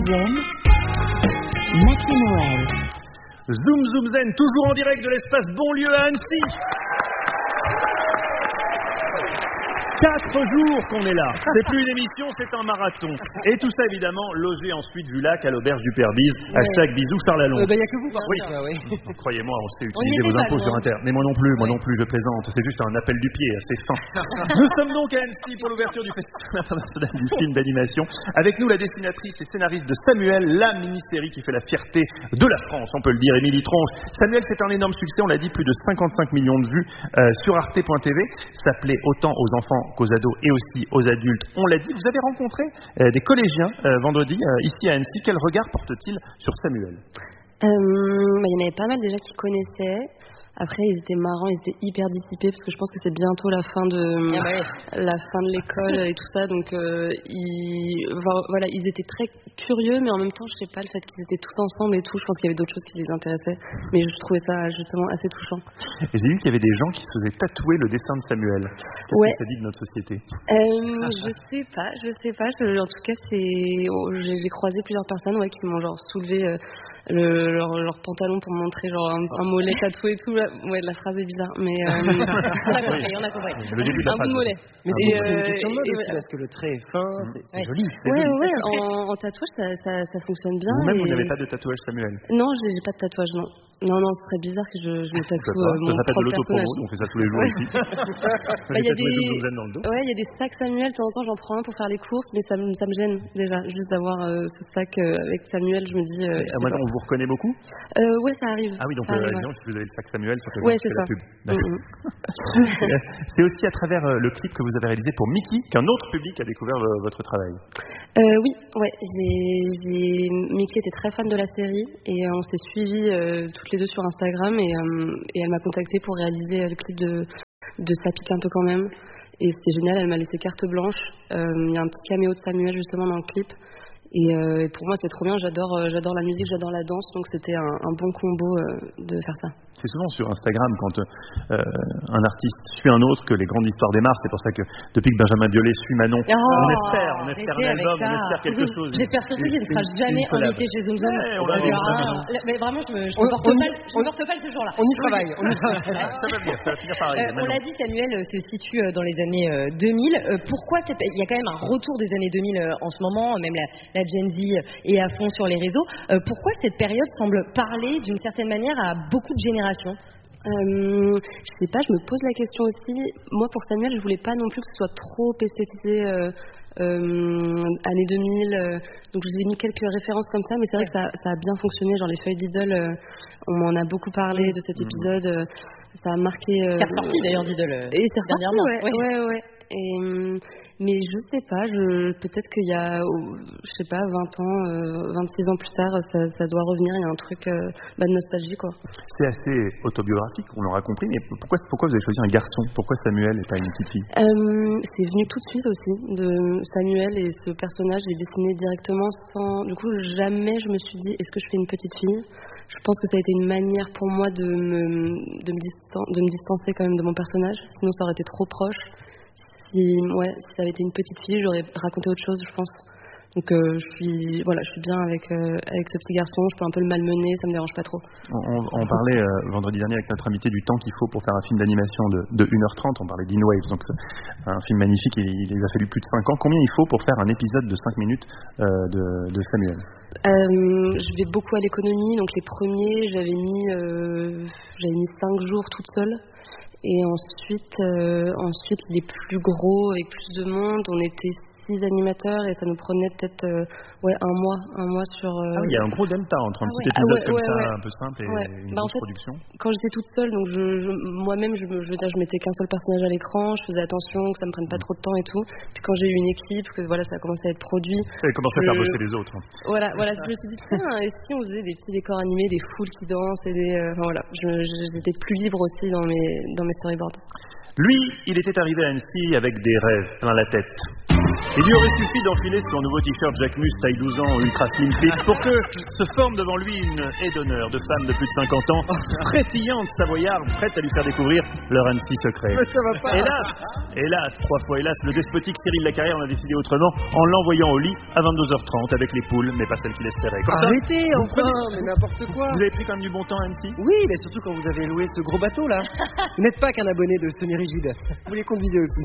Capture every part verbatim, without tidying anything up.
Zen, Mathieu Noël. Zoom Zoom Zen, toujours en direct de l'espace Bonlieu à Annecy. Quatre jours qu'on est là. C'est plus une émission, c'est un marathon. Et tout ça évidemment logé en suite du lac à l'auberge du Père Bise. Ouais. Hashtag bisous Charles Lalonde. Il euh, n'y bah, a que vous par oui. contre. Oui. Croyez-moi, on sait utiliser on vos impôts sur Inter. Mais moi non plus, moi ouais. non plus, je plaisante. C'est juste un appel du pied assez fin. Nous sommes donc à Annecy pour l'ouverture du Festival international du film d'animation. Avec nous la dessinatrice et scénariste de Samuel, la mini-série qui fait la fierté de la France, on peut le dire, Émilie Tronche. Samuel, c'est un énorme succès, on l'a dit, plus de cinquante-cinq millions de vues euh, sur arte point t v. Ça plaît autant aux enfants qu'aux ados et aussi aux adultes. On l'a dit, vous avez rencontré euh, des collégiens euh, vendredi euh, ici à Annecy. Quel regard portent-ils sur Samuel ? euh, bah, Il y en avait pas mal déjà qui connaissaient. Après, ils étaient marrants, ils étaient hyper dissipés parce que je pense que c'est bientôt la fin de ah bah oui. la fin de l'école et tout ça. Donc, euh, ils, voilà, ils étaient très curieux, mais en même temps, je sais pas, le fait qu'ils étaient tous ensemble et tout, je pense qu'il y avait d'autres choses qui les intéressaient. Mais je trouvais ça justement assez touchant. Et j'ai vu qu'il y avait des gens qui se faisaient tatouer le dessin de Samuel. Qu'est-ce ouais. que ça dit de notre société ? euh, Je sais pas, je sais pas. Je, en tout cas, c'est, oh, j'ai, j'ai croisé plusieurs personnes ouais, qui m'ont genre soulevé. Euh, Le, leur, leur pantalon pour montrer genre un, un mollet tatoué et tout là. Ouais, la phrase est bizarre, mais euh... on a compris, on a compris. Le début de la un bout de mollet. Mais c'est, euh, c'est une question de mode aussi, parce que le trait est fin, c'est, c'est ouais. joli. C'est ouais, joli. ouais, en, en tatouage ça, ça, ça fonctionne bien. Vous-même, et... vous n'avez pas de tatouage, Samuel ? Non, j'ai, j'ai pas de tatouage, non. Non, non, ce serait bizarre que je, je me tatoue euh, mon ça propre personnage. On fait ça tous les jours ici. Il y a des, ouais, il y a des sacs Samuel. De temps en temps, j'en prends un pour faire les courses, mais ça, ça me gêne déjà, juste d'avoir euh, ce sac euh, avec Samuel. Je me dis. Euh, ah, maintenant, on vous reconnaît beaucoup ? euh, Ouais, ça arrive. Ah oui, donc ça euh, arrive, évidemment, ouais. Si vous avez le sac Samuel, ça peut ouais, c'est ça. La pub. Mm-hmm. C'est aussi à travers euh, le clip que vous avez réalisé pour Mickey qu'un autre public a découvert le, votre travail. Euh, oui, ouais. J'ai, j'ai... Mickey était très fan de la série et on s'est suivis euh, toutes les deux sur Instagram et, euh, et elle m'a contactée pour réaliser le clip de, de Ça pique un peu quand même. Et c'était génial, elle m'a laissé carte blanche. Il euh, y a un petit caméo de Samuel justement dans le clip. Et, euh, et pour moi c'est trop bien, j'adore, euh, j'adore la musique, j'adore la danse, donc c'était un, un bon combo euh, de faire ça. C'est souvent sur Instagram quand euh, un artiste suit un autre que les grandes histoires démarrent. C'est pour ça que depuis que Benjamin Biolay suit Manon, oh, on espère, on espère un album, on espère quelque mmh. chose. J'espère surtout qu'il ne sera une, jamais une invité chez Zoom Zoom. Ouais, on l'a dit, ah, mais vraiment, je me, je me porte mal, je me porte mal ce jour-là. On y travaille. On y travaille. Ça va bien, ça va finir pareil. Euh, on l'a dit, Samuel se situe dans les années deux mille. Euh, pourquoi c'est, il y a quand même un retour des années deux mille en ce moment, même la, la Gen Z est à fond sur les réseaux. Euh, pourquoi cette période semble parler d'une certaine manière à beaucoup de générations ? Euh, je sais pas, je me pose la question aussi. Moi, pour Samuel, je voulais pas non plus que ce soit trop esthétisé euh, euh, années deux mille. Euh, donc, j'ai mis quelques références comme ça, mais c'est vrai que ça, ça a bien fonctionné. Genre les feuilles d'Idole, euh, on m'en a beaucoup parlé de cet épisode. Euh, ça a marqué. Euh, c'est ressorti d'ailleurs d'Idole. Et c'est ressorti, ouais, ouais, ouais, ouais. Et, mais je sais pas, je, peut-être qu'il y a, je sais pas, vingt ans, euh, vingt-six ans plus tard, ça, ça doit revenir, il y a un truc euh, bah, de nostalgie, quoi. C'est assez autobiographique, on l'aura compris, mais pourquoi, pourquoi vous avez choisi un garçon ? Pourquoi Samuel et pas une petite fille ? euh, C'est venu tout de suite aussi, de Samuel, et ce personnage, je l'ai dessiné directement sans... Du coup, jamais je me suis dit, est-ce que je fais une petite fille ? Je pense que ça a été une manière pour moi de me, de me, distan- de me distancer quand même de mon personnage, sinon ça aurait été trop proche. Si, ouais, si ça avait été une petite fille, j'aurais raconté autre chose, je pense. Donc euh, je suis, voilà, je suis bien avec euh, avec ce petit garçon. Je peux un peu le malmener, ça me dérange pas trop. On, on parlait euh, vendredi dernier avec notre invité du temps qu'il faut pour faire un film d'animation de, de une heure trente. On parlait d'In Waves, donc c'est un film magnifique. Il, il a fallu plus de cinq ans. Combien il faut pour faire un épisode de cinq minutes euh, de, de Samuel ? euh, Je vais beaucoup à l'économie. Donc les premiers, j'avais mis euh, j'avais mis cinq jours toute seule. Et ensuite, euh, ensuite, les plus gros, avec plus de monde, on était six animateurs et ça nous prenait peut-être euh, ouais, un mois, un mois sur... Euh... Ah oui, il y a un gros delta entre un ah petit ouais. épisode ah ouais, comme ouais, ça, ouais. un peu simple, et ouais. une bah, grosse en fait, production. Quand j'étais toute seule, donc je, je, moi-même, je, je veux dire, je mettais qu'un seul personnage à l'écran, je faisais attention que ça me prenne pas trop de temps et tout. Puis quand j'ai eu une équipe, que voilà, ça a commencé à être produit... Ça a commencé je... à faire bosser les autres. Voilà, voilà, je me suis dit, tiens, et si on faisait des petits décors animés, des foules qui dansent, et des... Euh, enfin, voilà, je, j'étais plus libre aussi dans mes, dans mes storyboards. Lui, il était arrivé à Annecy avec des rêves plein la tête. Il lui aurait suffi d'enfiler son nouveau t-shirt Jacquemus taille douze ans ultra slim fit pour que se forme devant lui une haie d'honneur de femmes de plus de cinquante ans, frétillantes savoyardes, prêtes à lui faire découvrir leur Annecy secret. Hélas, hélas, trois fois hélas, le despotique Cyril Lacarrière en a décidé autrement en l'envoyant au lit à vingt-deux heures trente avec les poules, mais pas celles qu'il espérait. Comme Arrêtez, ça, enfin, mais n'importe quoi. Vous avez pris quand même du bon temps à Annecy? Oui, mais surtout quand vous avez loué ce gros bateau là. Vous n'êtes pas qu'un abonné de semi-rigide. Vous les conduisez aussi.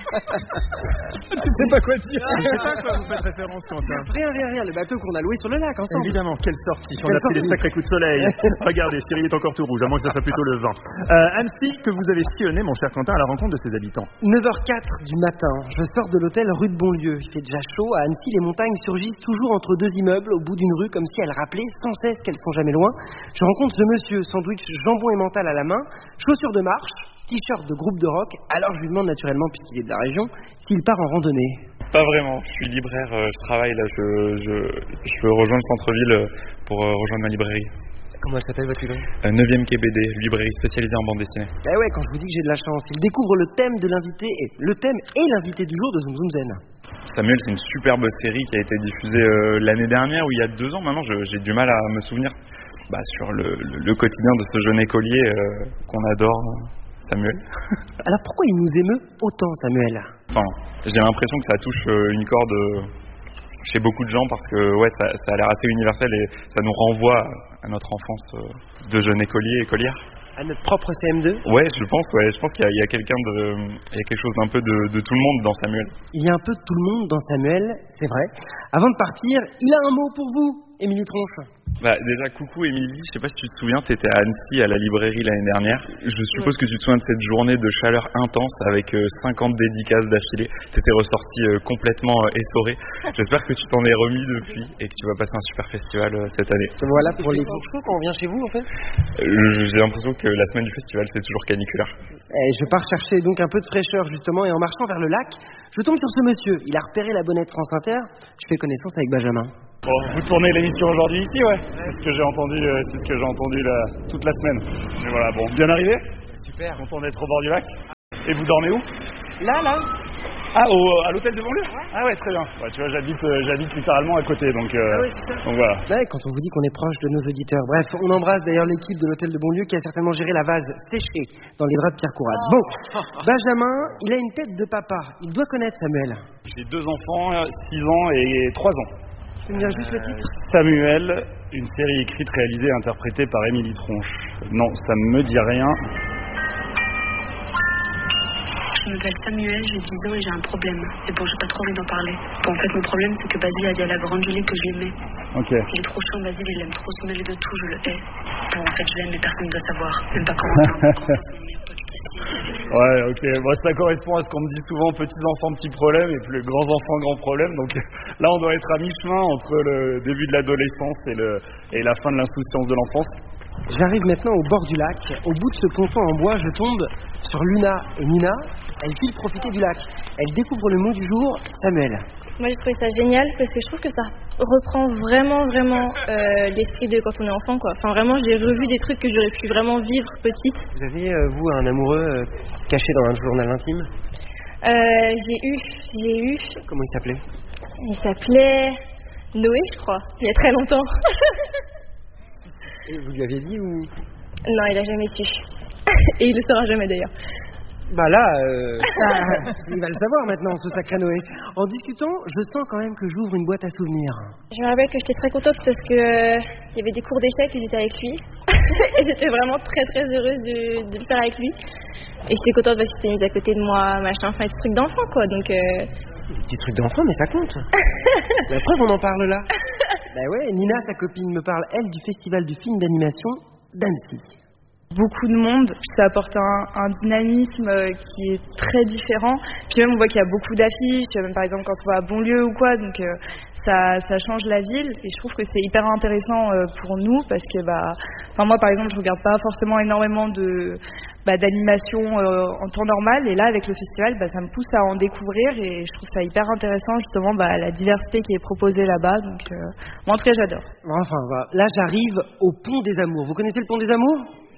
Tu sais pas quoi dire. Je sais pas à quoi vous faites référence, Quentin. Rien, rien, rien. Le bateau qu'on a loué sur le lac ensemble. Évidemment, quelle sortie. On Quelle a pris des sortie. sacrés coups de soleil. Regardez, Cyril est encore tout rouge, à moins que ça soit plutôt le vin. Euh, Annecy, que vous avez sillonné, mon cher Quentin, à la rencontre de ses habitants. neuf heures quatre du matin, je sors de l'hôtel rue de Bonlieu. Il fait déjà chaud. À Annecy, les montagnes surgissent toujours entre deux immeubles, au bout d'une rue, comme si elles rappelaient sans cesse qu'elles sont jamais loin. Je rencontre ce monsieur, sandwich jambon et mental à la main, chaussures de marche, t-shirt de groupe de rock. Alors je lui demande naturellement, puisqu'il est de la région, s'il part en randonnée. Pas vraiment, je suis libraire, euh, je travaille là, je, je, je veux rejoindre le centre-ville euh, pour euh, rejoindre ma librairie. Comment elle s'appelle votre librairie? Euh, neuvième quai B D, librairie spécialisée en bande dessinée. Eh ouais, quand je vous dis que j'ai de la chance, il découvre le thème de l'invité et le thème et l'invité du jour de Zoom Zoom Zen. Samuel, c'est une superbe série qui a été diffusée euh, l'année dernière ou il y a deux ans maintenant, je, j'ai du mal à me souvenir bah, sur le, le, le quotidien de ce jeune écolier euh, qu'on adore, Samuel. Alors pourquoi il nous émeut autant, Samuel? Enfin, j'ai l'impression que ça touche euh, une corde euh, chez beaucoup de gens parce que ouais, ça, ça a l'air assez universel et ça nous renvoie à notre enfance euh, de jeunes écoliers et écolières. À notre propre C M deux? Ouais, je pense, ouais, je pense qu'il y a, il y a quelqu'un de, il y a quelque chose d'un peu de, de tout le monde dans Samuel. Il y a un peu de tout le monde dans Samuel, c'est vrai. Avant de partir, il a un mot pour vous, Émilie Tronche. Bah, déjà, coucou Émilie, je sais pas si tu te souviens, tu étais à Annecy à la librairie l'année dernière. Je suppose que tu te souviens de cette journée de chaleur intense avec euh, cinquante dédicaces d'affilée. Tu étais ressortie euh, complètement euh, essorée. J'espère que tu t'en es remis depuis et que tu vas passer un super festival euh, cette année. Voilà pour les bons cheveux quand on vient chez vous en fait. Euh, J'ai l'impression que la semaine du festival c'est toujours caniculaire. Et je pars chercher donc un peu de fraîcheur justement et en marchant vers le lac, je tombe sur ce monsieur. Il a repéré la bonnette France Inter. Je fais connaissance avec Benjamin. Bon, vous tournez l'émission aujourd'hui ici, ouais. C'est ce que j'ai entendu, euh, c'est ce que j'ai entendu là, toute la semaine. Mais voilà, bon, bien arrivé. Super. Content d'être au bord du lac. Et vous dormez où? Là, là. Ah, au, à l'hôtel de Bonlieu. Ah ouais, très bien. Ouais, tu vois, j'habite, euh, j'habite littéralement à côté, donc. Euh, Ah oui, c'est ça. Donc voilà. Ouais, quand on vous dit qu'on est proche de nos auditeurs. Bref, on embrasse d'ailleurs l'équipe de l'hôtel de Bonlieu qui a certainement géré la vase séchée dans les draps de Pierre Courade. Bon, Benjamin, il a une tête de papa. Il doit connaître Samuel. J'ai deux enfants, six ans et trois ans. Tu peux me dire juste le titre? Samuel, une série écrite, réalisée et interprétée par Émilie Tronche. Non, ça me dit rien. Je m'appelle Samuel, j'ai dix ans et j'ai un problème. Et bon, j'ai pas trop envie d'en parler. Bon, en fait, mon problème, c'est que Basile a dit à la grande Julie que je l'aimais. Ok. Il est trop chiant, Basile, il aime trop se mêler de tout, je le hais. Bon, en fait, je l'aime, mais personne ne doit savoir. Même pas Corentin. Corentin, c'est mon meilleur pote, Priscille. Ouais, ok. Bon, ça correspond à ce qu'on me dit souvent, petits enfants, petits problèmes, et plus grands enfants, grands problèmes. Donc là, on doit être à mi-chemin entre le début de l'adolescence et, le, et la fin de l'insouciance de l'enfance. J'arrive maintenant au bord du lac. Au bout de ce ponton en bois, je tombe sur Luna et Nina. Elles filent profiter du lac. Elles découvrent le mot du jour, Samuel. Moi, j'ai trouvé ça génial parce que je trouve que ça reprend vraiment, vraiment euh, l'esprit de quand on est enfant, quoi. Enfin, vraiment, j'ai revu des trucs que j'aurais pu vraiment vivre petite. Vous avez, euh, vous, un amoureux euh, caché dans un journal intime? Euh, j'ai eu, j'ai eu. Comment il s'appelait? Il s'appelait Noé, je crois, il y a très longtemps. Et vous lui aviez dit ou? Non, il a jamais su. Et il le saura jamais d'ailleurs. Bah là, euh, ah, il va le savoir maintenant, ce sacré Noé. En discutant, je sens quand même que j'ouvre une boîte à souvenirs. Je me rappelle que j'étais très contente parce que euh, il y avait des cours d'échecs et j'étais avec lui. Et j'étais vraiment très très heureuse de, de le faire avec lui. Et j'étais contente parce qu'il était mis à côté de moi, machin, enfin des petits trucs d'enfant quoi. Donc. Euh... Des petits trucs d'enfant, mais ça compte. La preuve, on en parle là. Bah ouais, Nina, sa copine, me parle, elle, du festival du film d'animation d'Annecy. Beaucoup de monde, puis ça apporte un, un dynamisme euh, qui est très différent. Puis même on voit qu'il y a beaucoup d'affiches, même par exemple quand on va à Bonlieu ou quoi, donc euh, ça, ça change la ville. Et je trouve que c'est hyper intéressant euh, pour nous parce que bah, enfin moi par exemple je regarde pas forcément énormément de bah, d'animation euh, en temps normal, et là avec le festival, bah, ça me pousse à en découvrir et je trouve ça hyper intéressant justement bah, la diversité qui est proposée là-bas. Donc euh, moi en tout cas j'adore. Enfin, bah, là j'arrive au Pont des Amours. Vous connaissez le Pont des Amours?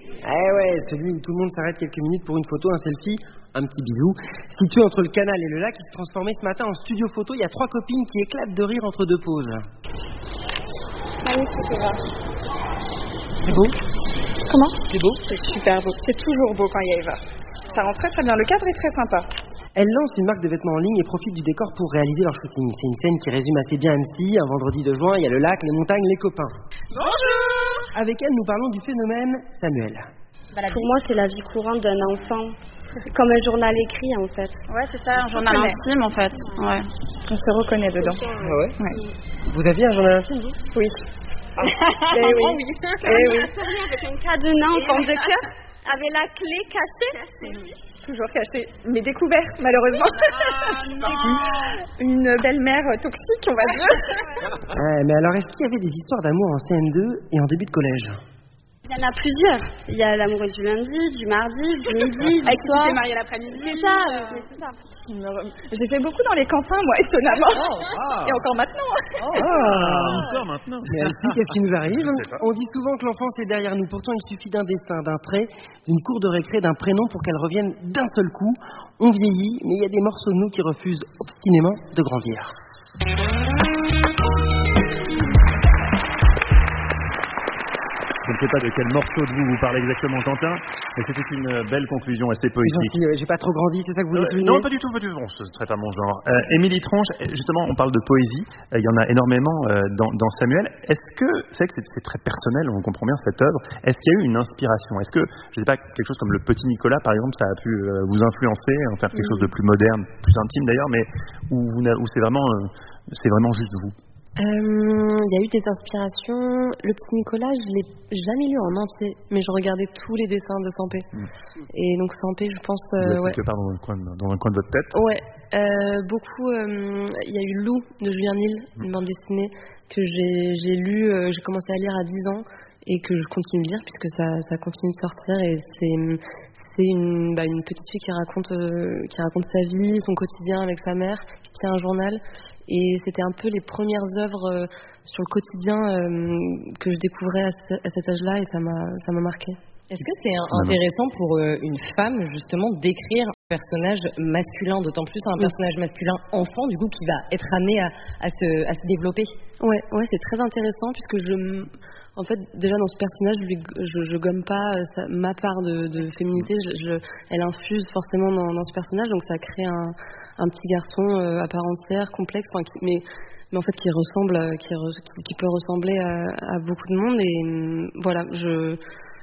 Eh ouais, celui où tout le monde s'arrête quelques minutes pour une photo, un selfie, un petit bisou. Situé entre le canal et le lac, il se transformait ce matin en studio photo. Il y a trois copines qui éclatent de rire entre deux pauses. Magnifique, Eva. C'est beau? Comment? C'est beau? C'est super beau. C'est toujours beau quand il y a Eva. Ça rend très très bien. Le cadre est très sympa. Elle lance une marque de vêtements en ligne et profite du décor pour réaliser leur shooting. C'est une scène qui résume assez bien M C. Un vendredi de juin, il y a le lac, les montagnes, les copains. Bonjour. Avec elle, nous parlons du phénomène Samuel. Pour moi, c'est la vie courante d'un enfant. Comme un journal écrit, en fait. Ouais, c'est ça, un journal intime, en fait. Ouais. On se reconnaît dedans. Ah ouais? Ouais. Vous aviez un journal intime, vous? Oui. Ah. Eh oui. oui. Eh oui. Avec un cadenas en forme de cœur, avec la clé cachée. Toujours cachée, mais découverte, malheureusement. Ah, Une belle-mère toxique, on va dire. Ouais, mais alors, est-ce qu'il y avait des histoires d'amour en C M deux et en début de collège? Il y en a plusieurs. Il y a l'amoureux du lundi, du mardi, du midi, du avec soir. qui tu t'es mariée l'après-midi. C'est ça, euh... c'est ça. J'ai fait beaucoup dans les cantins, moi, étonnamment. Oh, ah. Et encore maintenant. Oh, ah, encore maintenant. Mais Elsie, qu'est-ce qui nous arrive? On dit souvent que l'enfance est derrière nous. Pourtant, il suffit d'un dessin, d'un trait, d'une cour de récré, d'un prénom pour qu'elle revienne d'un seul coup. On vieillit, mais il y a des morceaux de nous qui refusent obstinément de grandir. Je ne sais pas de quel morceau de vous vous parlez exactement, Quentin, mais c'était une belle conclusion assez poétique. Gentil, j'ai pas trop grandi, c'est ça que vous voulez Euh, souligner? non, pas du tout, pas du tout. Bon, ce ne serait pas mon genre. Euh, Émilie Tronche, justement, on parle de poésie. Euh, Il y en a énormément euh, dans, dans Samuel. Est-ce que, c'est vrai que c'est, c'est très personnel, on comprend bien cette œuvre. Est-ce qu'il y a eu une inspiration? Est-ce que, je ne sais pas, quelque chose comme Le Petit Nicolas, par exemple, ça a pu euh, vous influencer, en faire quelque chose de plus moderne, plus intime d'ailleurs, mais où, vous n'a- où c'est vraiment, euh, c'est vraiment juste vous? Il euh, y a eu des inspirations. Le Petit Nicolas, je l'ai jamais lu en entier, mais je regardais tous les dessins de Sampé. Mmh. Et donc Sampé, je pense, Vous êtes euh, ouais. quelque part dans un coin, de- dans un coin de votre tête. Ouais, euh, beaucoup. Il euh, y a eu Lou de Julien Nil, une bande dessinée que j'ai, j'ai lu. Euh, j'ai commencé à lire à dix ans et que je continue de lire puisque ça, ça continue de sortir. Et c'est, c'est une, bah, une petite fille qui raconte, euh, qui raconte sa vie, son quotidien avec sa mère, qui tient un journal. Et c'était un peu les premières œuvres euh, sur le quotidien euh, que je découvrais à, ce, à cet âge-là et ça m'a, ça m'a marqué. Est-ce que c'est intéressant pour euh, une femme justement d'écrire un personnage masculin, d'autant plus un personnage masculin enfant du coup qui va être amené à, à, se, à se développer? Ouais, ouais, c'est très intéressant puisque je, en fait, déjà dans ce personnage, je, je, je gomme pas euh, ça, ma part de, de féminité, je, je, elle infuse forcément dans, dans ce personnage, donc ça crée un, un petit garçon euh, à part entière, complexe, enfin, qui, mais, mais en fait qui ressemble, qui, qui, qui peut ressembler à, à beaucoup de monde et euh, voilà, je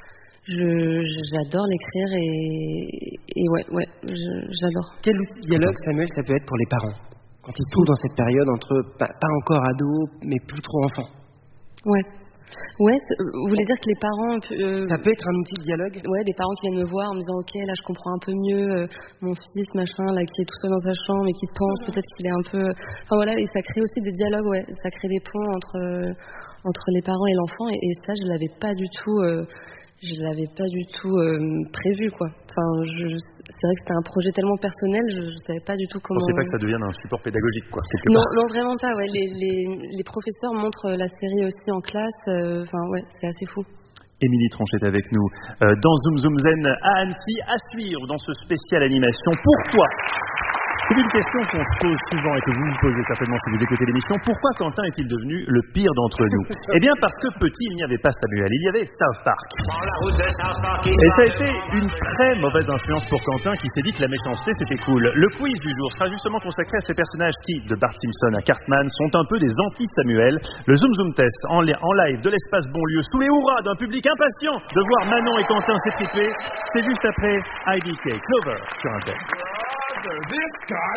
Je, j'adore l'écrire et, et ouais, ouais, je, j'adore. Quel dialogue, Samuel, ça peut être pour les parents quand ils se trouvent dans cette période entre pas, pas encore ados, mais plus trop enfants? Ouais. Ouais, vous voulez dire que les parents... Euh, ça peut être un outil de dialogue? Ouais, des parents qui viennent me voir en me disant « Ok, là, je comprends un peu mieux euh, mon fils, machin, là, qui est tout seul dans sa chambre et qui pense peut-être qu'il est un peu... » Enfin voilà, et ça crée aussi des dialogues, ouais. Ça crée des ponts entre, euh, entre les parents et l'enfant et, et ça, je l'avais pas du tout... Euh, je l'avais pas du tout euh, prévu, quoi. Enfin, je, c'est vrai que c'était un projet tellement personnel, je, je savais pas du tout comment... On ne sait pas que ça devienne un support pédagogique, quoi, quelque non, part. Non, vraiment pas, ouais. Les, les, les professeurs montrent la série aussi en classe, enfin, euh, ouais, c'est assez fou. Émilie Tronche est avec nous euh, dans Zoom Zoom Zen à Annecy, à suivre dans ce spécial animation. Pourquoi? C'est une question qu'on se pose souvent et que vous vous posez certainement si vous écoutez l'émission. Pourquoi Quentin est-il devenu le pire d'entre nous? Eh bien parce que petit, il n'y avait pas Samuel, il y avait South Park. Et ça a été une très mauvaise influence pour Quentin qui s'est dit que la méchanceté c'était cool. Le quiz du jour sera justement consacré à ces personnages qui, de Bart Simpson à Cartman, sont un peu des anti-Samuel. Le Zoom Zoom Test en, li- en live de l'espace Bonlieu sous les hurrahs d'un public impatient de voir Manon et Quentin s'étriper. C'est juste après I D K Clover sur Intel. This guy